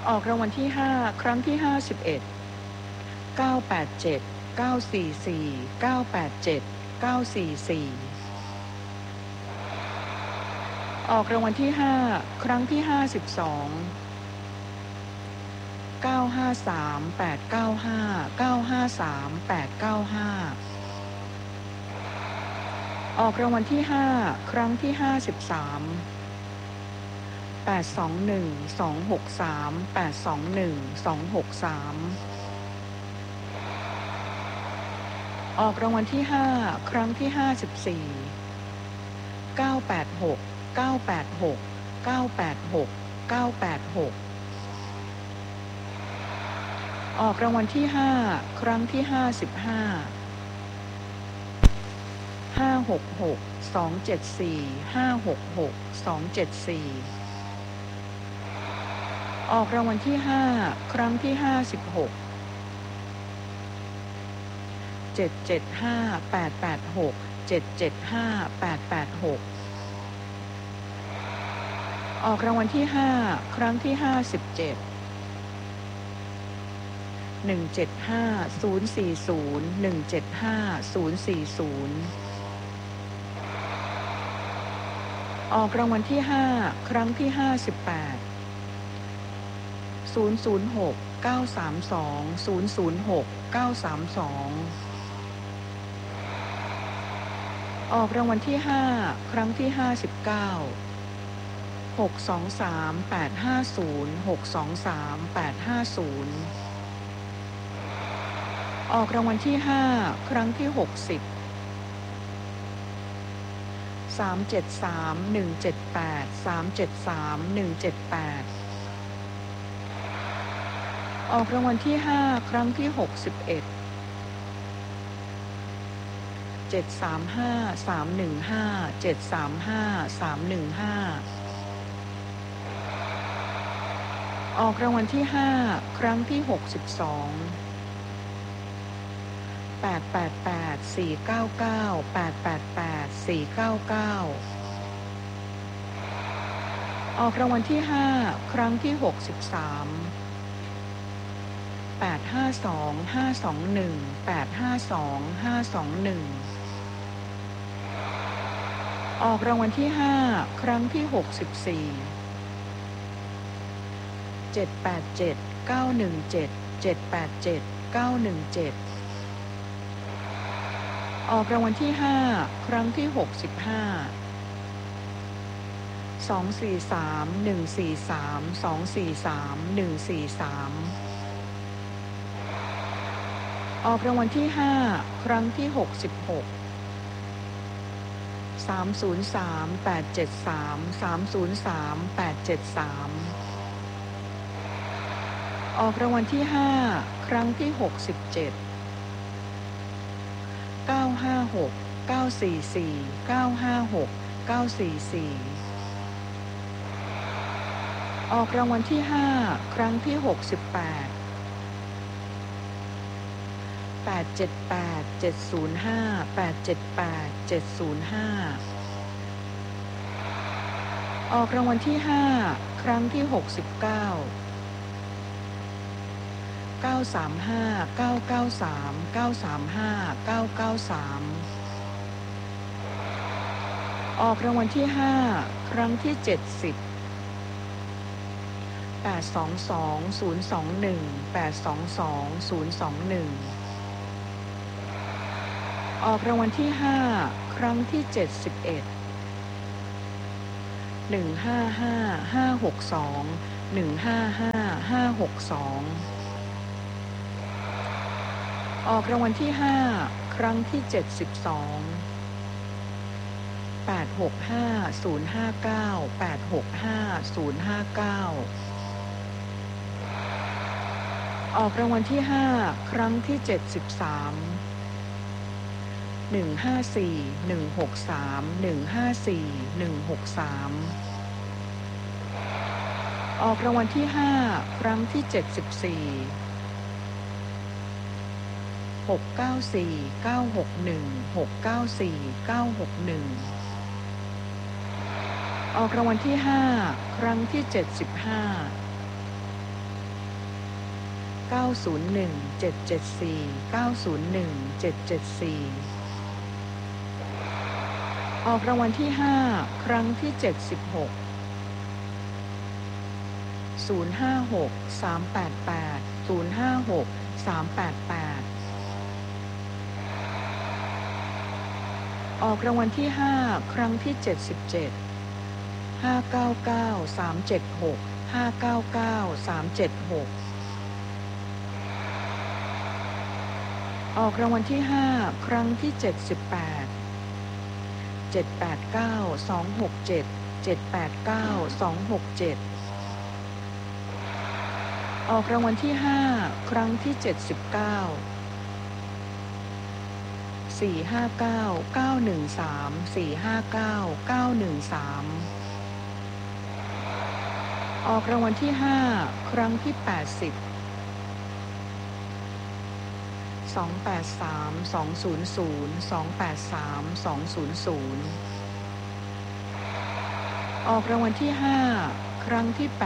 ออกรางวัลที่ห้าครั้งที่51 987 944 987 944ออกรางวัลที่ห้าครั้งที่52 953 895 953 895ออกรางวัลที่ห้าครั้งที่53 821 263 821 263ออกรางวัลที่ห้าครั้งที่54 986 986 986 986ออกรางวัลที่ห้าครั้งที่55 566 274 566 274ออกรางวัลที่ห้าครั้งที่56 775 886 775 886ออกรางวัลที่ห้าครั้งที่57 175 040 175 040ออกรางวัลที่ห้าครั้งที่58 006 932 006 932ออกรางวัลที่ห้าครั้งที่59 623 850 623 850ออกรางวัลที่ห้าครั้งที่60 373 178 373 178ออกรางวัลที่ห้าครั้งที่61 735 315 735 315ออกรางวัลที่ห้าครั้งที่62 888 499 888 499ออกรางวัลที่ห้าครั้งที่63 852 521 852 521ออกรางวัลที่ห้าครั้งที่64 787 917 787 917ออกรางวัลที่ห้าครั้งที่65 243 143 243 143ออกรางวัลที่ห้าครั้งที่66 303 873 303 873ออกรางวัลที่ห้าครั้งที่67 956 944 956 944ออกรางวัลที่ห้าครั้งที่68 878 705 878 705ออกรางวัลที่ห้าครั้งที่69 935 993 935 993ออกรางวัลที่ห้าครั้งที่70 822 021 822 021ออกรางวัลที่ห้าครั้งที่71 155 562 155 562ออกรางวัลที่ห้าครั้งที่72 865 059 865 059ออกรางวัลที่ห้าครั้งที่73 154 163 154 163ออกรางวัลที่ห้าครั้งที่74 694 961 694 961ออกรางวัลที่ห้าครั้งที่75 ออกรางวัลที่ห้าครั้งที่76 ออกรางวัลที่ห้าครั้งที่77 ออกรางวัลที่ห้าครั้งที่78 ออกรางวัลที่ห้าครั้งที่79 ออกรางวัลที่ห้าครั้งที่80 ออกรางวัลที่ห้าครั้งที่81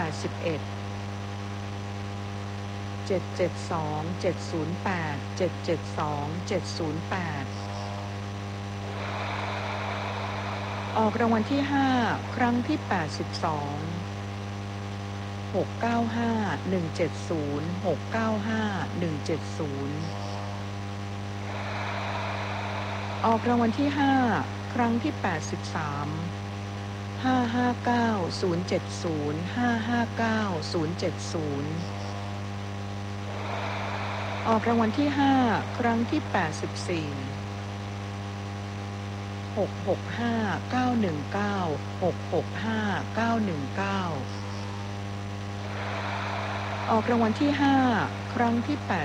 ออกรางวัลที่ห้าครั้งที่82 ออกรางวัลที่ห้าครั้งที่83 ออกรางวัลที่ห้าครั้งที่84 ออกรางวัลที่ห้าครั้งที่85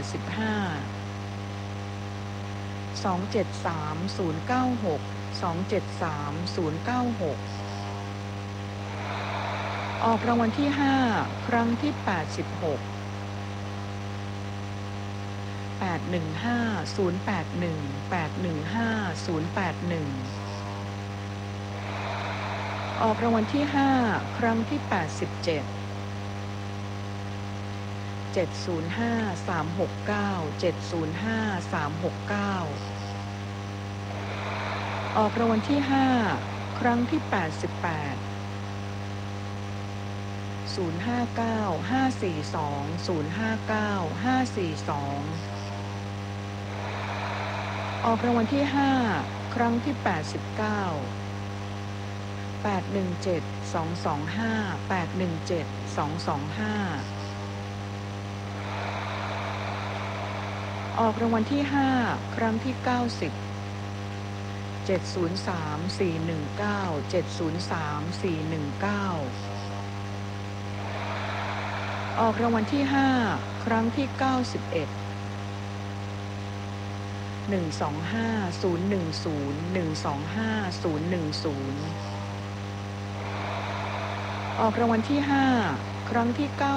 ออกรางวัลที่ห้าครั้งที่86 ออกรางวัลที่ห้าครั้งที่87 ออกรางวัลที่ห้าครั้งที่88 ออกรางวัลที่ห้าครั้งที่89 ออกรางวัลที่ห้าครั้งที่90 ออกรางวัลที่ห้าครั้งที่91 ออกรางวัลที่ห้าครั้งที่92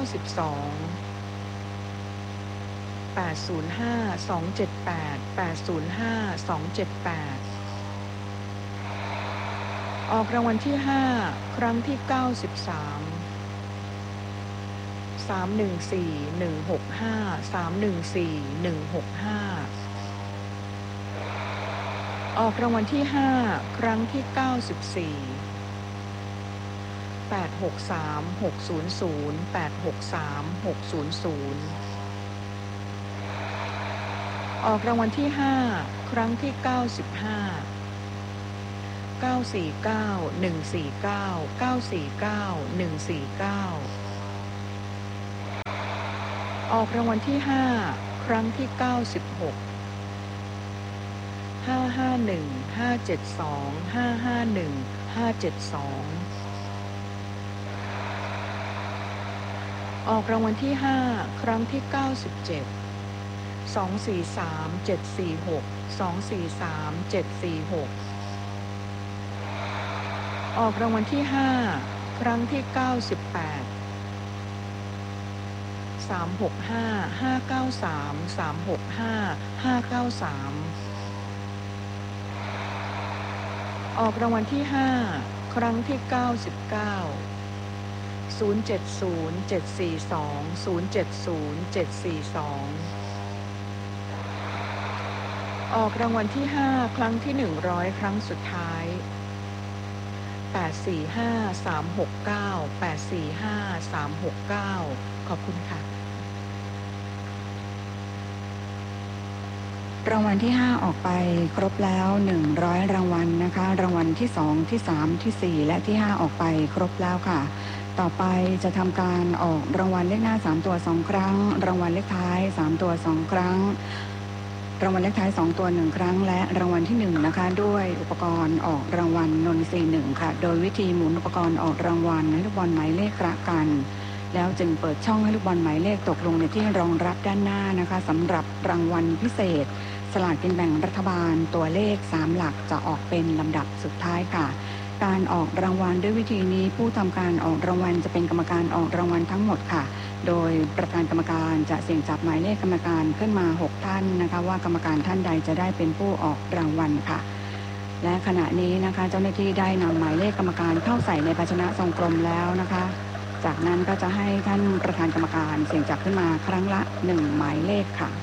ออกรางวัลที่ห้าครั้งที่93 ออกรางวัลที่ห้าครั้งที่94 ออกรางวัลที่ห้าครั้งที่95 ออกรางวัลที่ห้าครั้งที่96 ออกรางวัลที่ห้าครั้งที่97 ออกรางวัลที่ห้าครั้งที่98 ออกรางวัลที่ห้าครั้งที่99 อออกรางวัลที่5ครั้งที่100ครั้งสุดท้าย845369 845369ขอบคุณค่ะรางวัลที่5ออกไปครบแล้ว100รางวัลนะคะรางวัลที่2ที่3ที่4และที่5ออกไปครบแล้วค่ะต่อไปจะทำการออกรางวัลเลขหน้า3ตัว2ครั้งรางวัลเลขท้าย3ตัว2ครั้งรางวัลเลขท้าย2ตัว1ครั้งและรางวัลที่1นะคะด้วยอุปกรณ์ออกรางวัลนนทรีย์1ค่ะโดยวิธีหมุนอุปกรณ์ออกรางวัลให้ลูกบอลหมายเลขระกันแล้วจึงเปิดช่องให้ลูกบอลหมายเลขตกลงในที่รองรับด้านหน้านะคะสำหรับรางวัลพิเศษสลากกินแบ่งรัฐบาลตัวเลข3หลักจะออกเป็นลำดับสุดท้ายค่ะการออกรางวัลด้วยวิธีนี้ผู้ทำการออกรางวัลจะเป็นกรรมการออกรางวัลทั้งหมดค่ะโดยประธานกรรมการจะเสี่ยงจับหมายเลขกรรมการขึ้นมา6ท่านนะคะว่ากรรมการท่านใดจะได้เป็นผู้ออกรางวัลค่ะและขณะนี้นะคะเจ้าหน้าที่ได้นำหมายเลขกรรมการเข้าใส่ในภาชนะทรงกลมแล้วนะคะจากนั้นก็จะให้ท่านประธานกรรมการเสี่ยงจับขึ้นมาครั้งละ1หมายเลขค่ะ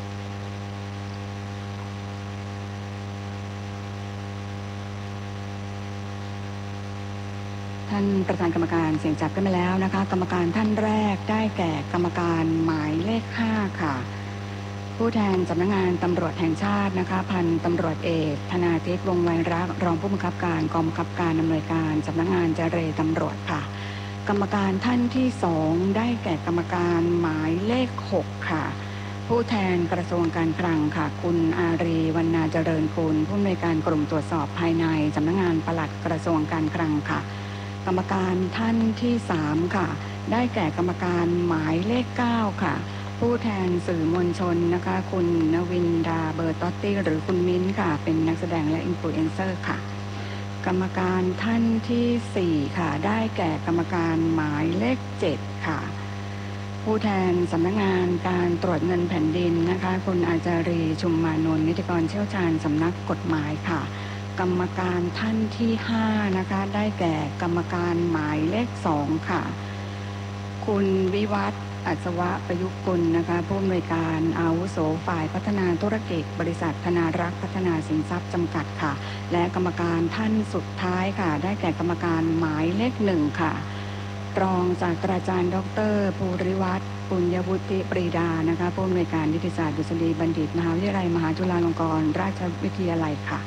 ท่านประธานกรรมการเสี่ยงจับกันมาแล้วนะคะกรรมการท่านแรกได้แก่กรรมการหมายเลข5ค่ะผู้แทนสำนักงานตำรวจแห่งชาตินะคะพันตำรวจเอกธนาทิพย์วงศ์ไวรักษ์รองผู้บังคับการกองบังคับการอำนวยการสำนักงานเจรตำรวจค่ะกรรมการท่านที่2ได้แก่กรรมการหมายเลข6ค่ะผู้แทนกระทรวงการคลังค่ะคุณอารีวรรณาเจริญกุลผู้อำนวยการกลุ่มตรวจสอบภายในสำนักงานปลัดกระทรวงการคลังค่ะกรรมการท่านที่3ค่ะได้แก่กรรมการหมายเลข9ค่ะผู้แทนสื่อมวลชนนะคะคุณนวินดาเบอร์ตอตตี้หรือคุณมิ้นค่ะเป็นนักแสดงและอินฟลูเอนเซอร์ค่ะกรรมการท่านที่4ค่ะได้แก่กรรมการหมายเลข7ค่ะผู้แทนสำนักงานการตรวจเงินแผ่นดินนะคะคุณอาจารีชุมมานนท์นิติกรเชี่ยวชาญสำนักกฎหมายค่ะกรรมการท่านที่5นะคะได้แก่กรรมการหมายเลข2ค่ะคุณวิวัฒน์อัศวะประยุกต์กุลนะคะผู้อำนวยการอาวุโสฝ่ายพัฒนาธุรกิจบริษัทธนารักษ์พัฒนาสินทรัพย์จำกัดค่ะและกรรมการท่านสุดท้ายค่ะได้แก่กรรมการหมายเลข1ค่ะรองศาสตราจารย์ดร.ภูริวัฒน์ปุญญวุฒิปรีดานะคะผู้อำนวยการนิติศาสตร์ดุษฎีบัณฑิตมหาวิทยาลัยมหาจุฬาลงกรณราชวิทยาลัยค่ะ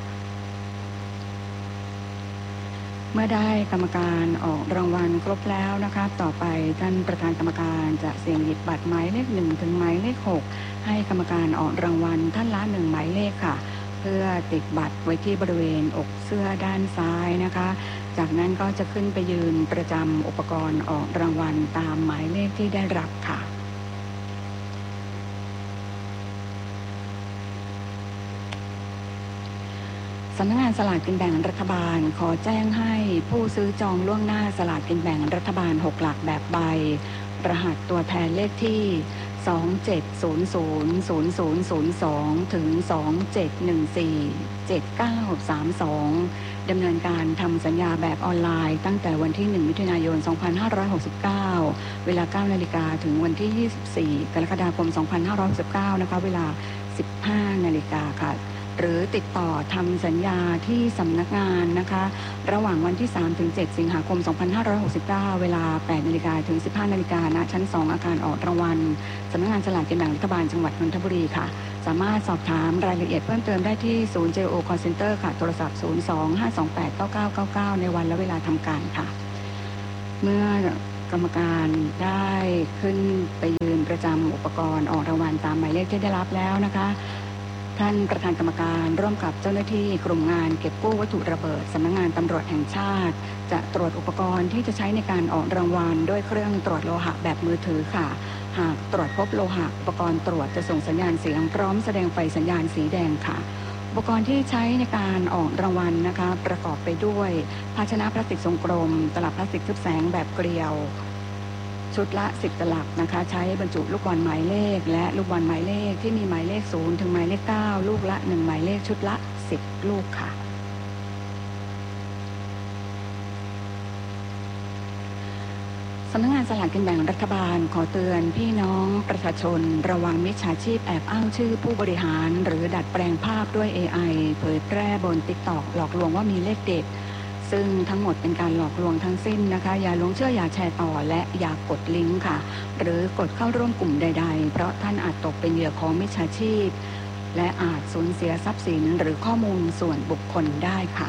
เมื่อได้กรรมการออกรางวัลครบแล้วนะคะต่อไปท่านประธานกรรมการจะเสี่ยงหยิบบัตรหมายเลข1ถึงหมายเลข6ให้กรรมการออกรางวัลท่านละ1หมายเลขค่ะเพื่อติดบัตรไว้ที่บริเวณอกเสื้อด้านซ้ายนะคะจากนั้นก็จะขึ้นไปยืนประจำอุปกรณ์ออกรางวัลตามหมายเลขที่ได้รับค่ะสำนักงานสลากกินแบ่งรัฐบาลขอแจ้งให้ผู้ซื้อจองล่วงหน้าสลากกินแบ่งรัฐบาล6หลักแบบใบรหัสตัวแทนเลขที่27000002ถึง27147932ดำเนินการทำสัญญาแบบออนไลน์ตั้งแต่วันที่1มิถุนายน2569เวลา 9 นาฬิกาถึงวันที่24กรกฎาคม2569นะคะเวลา 15 นาฬิกาค่ะหรือติดต่อทำสัญญาที่สำนักงานนะคะระหว่างวันที่3ถึง7สิงหาคม2569เวลา 8 นาฬิกาถึง 15 นาฬิกาณชั้น2อาคารออกรางวัลสำนักงานสลากกินแบ่งรัฐบาลจังหวัดนนทบุรีค่ะสามารถสอบถามรายละเอียดเพิ่มเติมได้ที่ศูนย์ JO Call Center ค่ะโทรศัพท์02-528-9999ในวันและเวลาทำการค่ะเมื่อกรรมการได้ขึ้นไปยืนประจำอุปกรณ์ออกรางวัลตามหมายเลขที่ได้รับแล้วนะคะท่านประธานกรรมการร่วมกับเจ้าหน้าที่กลุ่มงานเก็บกู้วัตถุระเบิดสำนักงานตำรวจแห่งชาติจะตรวจอุปกรณ์ที่จะใช้ในการออกรางวัลด้วยเครื่องตรวจโลหะแบบมือถือค่ะหากตรวจพบโลหะอุปกรณ์ตรวจจะส่งสัญญาณเสียงพร้อมแสดงไฟสัญญาณสีแดงค่ะอุปกรณ์ที่ใช้ในการออกรางวัลนะคะประกอบไปด้วยภาชนะพลาสติกทรงกลมตลับพลาสติกทึบแสงแบบเกลียวชุดละ10ตลับนะคะใช้บรรจุลูกบอลหมายเลขและลูกบอลหมายเลขที่มีหมายเลข0ถึงหมายเลข9ลูกละ1หมายเลขชุดละ10ลูกค่ะสำนักสลากกินแบ่งรัฐบาลขอเตือนพี่น้องประชาชนระวังมิจฉาชีพแอบอ้างชื่อผู้บริหารหรือดัดแปลงภาพด้วย AI เผยแพร่บน TikTok หลอกลวงว่ามีเลขเด็ดซึ่งทั้งหมดเป็นการหลอกลวงทั้งสิ้นนะคะอย่าหลงเชื่ออย่าแชร์ต่อและอย่ากดลิงก์ค่ะหรือกดเข้าร่วมกลุ่มใดๆเพราะท่านอาจตกเป็นเหยื่อของมิจฉาชีพและอาจสูญเสียทรัพย์สินหรือข้อมูลส่วนบุคคลได้ค่ะ